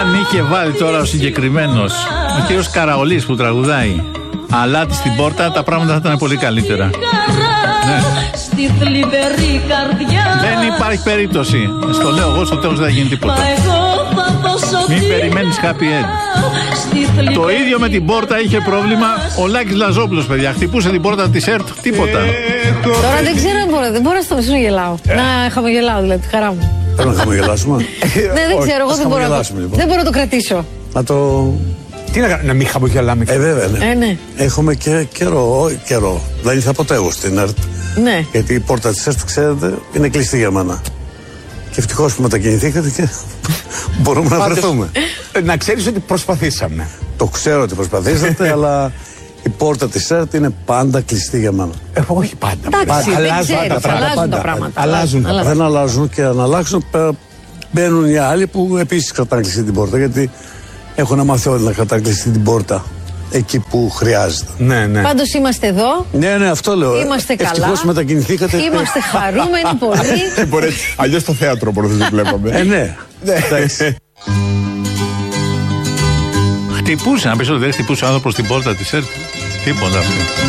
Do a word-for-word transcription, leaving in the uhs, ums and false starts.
Αν είχε βάλει τώρα ο συγκεκριμένος, ο κύριος Καραολής που τραγουδάει, αλάτι στην πόρτα, τα πράγματα θα ήταν πολύ καλύτερα. Ναι. Δεν υπάρχει περίπτωση. Στο λέω εγώ, στο τέλος δεν θα γίνει τίποτα. Μην περιμένεις happy end. Το ίδιο με την πόρτα είχε πρόβλημα ο Λάκης Λαζόπουλος, παιδιά. Χτυπούσε την πόρτα της ΕΡΤ, τίποτα. Τώρα δεν ξέρω αν μπορώ, δεν μπορώ να σταματήσω να γελάω. Να χαμογελάω δηλαδή, τη χαρά μου. Πρέπει να χαμογελάσουμε. Ναι, δεν ξέρω, εγώ δεν μπορώ, δεν μπορώ να το κρατήσω. Να το... Τι να, να μην χαμογελάμε. Ε, βέβαια, ναι. Ε, ναι. Έχουμε και καιρό, καιρό. Δεν ήρθα ποτέ εγώ στην ΕΡΤ. Ναι. Γιατί η πόρτα της ΕΡΤ, ξέρετε, είναι κλειστή για μένα. Και ευτυχώς που μετακινηθήκατε και μπορούμε να βρεθούμε. Να ξέρεις ότι προσπαθήσαμε. Το ξέρω ότι προσπαθήσατε, αλλά η πόρτα της ΕΡΤ είναι πάντα κλειστή για μένα. Ε, όχι πάντα. Εντάξει, δεν αλλάζουν, ξέρεις, τα πράγματα. αλλάζουν τα πράγματα. Αλλάζουν. Αλλάζουν. Δεν αλλάζουν και αν αλλάξουν, μπαίνουν οι άλλοι που επίσης κρατάνε κλειστή την πόρτα. Γιατί έχουν μάθει όλοι να κρατάνε κλειστή την πόρτα εκεί που χρειάζεται. Ναι, ναι. Πάντως είμαστε εδώ. Ναι, ναι, αυτό λέω. Είμαστε καλά. Ευτυχώς μετακινηθήκατε. Είμαστε χαρούμενοι πολύ. Αλλιώς στο θέατρο μπορείς να βλέπαμε. Ε, ναι. Εντάξει. Χτυπούσε, να πεις ότι δεν χτυπούσε ο άνθρωπος στην πόρτα της ΕΡΤ. Τίποτα αυτό.